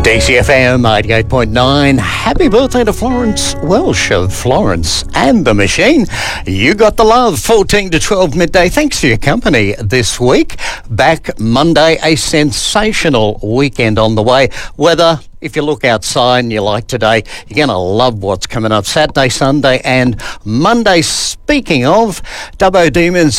DCFM 88.9. Happy birthday to Florence Welsh of Florence and the Machine. You got the love, 14 to 12 midday. Thanks for your company this week. Back Monday, a sensational weekend on the way. Weather, if you look outside and you like today, you're going to love what's coming up Saturday, Sunday and Monday. Speaking of, Dubbo Demons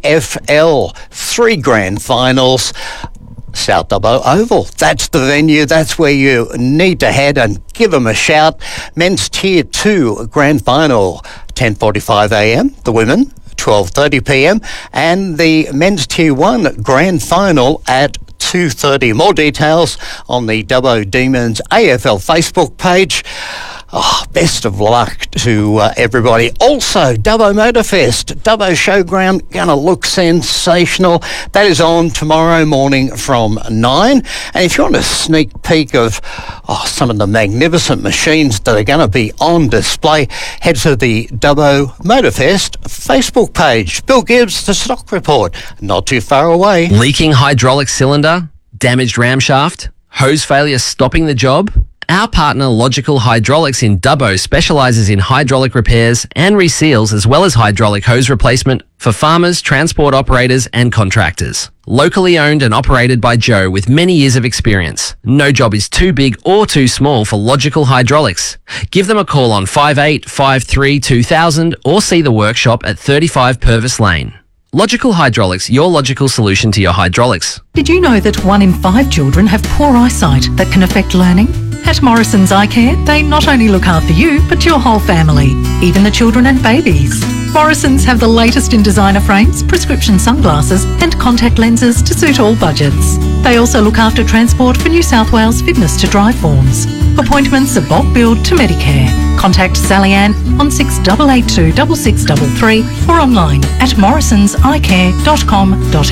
AFL, 3 grand finals. South Dubbo Oval. That's the venue. That's where you need to head and give them a shout. Men's Tier 2 Grand Final, 10:45am. The women, 12:30pm. And the Men's Tier 1 Grand Final at 2:30. More details on the Dubbo Demons AFL Facebook page. Oh, best of luck to everybody. Also, Dubbo Motorfest, Dubbo Showground, going to look sensational. That is on tomorrow morning from 9. And if you want a sneak peek of some of the magnificent machines that are going to be on display, head to the Dubbo Motorfest Facebook page. Bill Gibbs, the Stock Report, not too far away. Leaking hydraulic cylinder, damaged ram shaft, hose failure stopping the job? Our partner Logical Hydraulics in Dubbo specialises in hydraulic repairs and reseals as well as hydraulic hose replacement for farmers, transport operators and contractors. Locally owned and operated by Joe with many years of experience. No job is too big or too small for Logical Hydraulics. Give them a call on 5853 2000 or see the workshop at 35 Purvis Lane. Logical Hydraulics, your logical solution to your hydraulics. Did you know that 1 in 5 children have poor eyesight that can affect learning? At Morrison's Eye Care, they not only look after you, but your whole family, even the children and babies. Morrison's have the latest in designer frames, prescription sunglasses and contact lenses to suit all budgets. They also look after transport for New South Wales fitness to drive forms. Appointments are bulk billed to Medicare. Contact Sally Ann on 6882 6633 or online at morrisonseyecare.com.au.